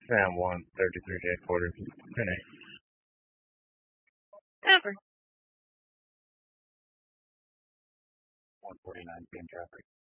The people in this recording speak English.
Sam 1, 33 day quarters. 10-8. Over. 149 p.m. traffic.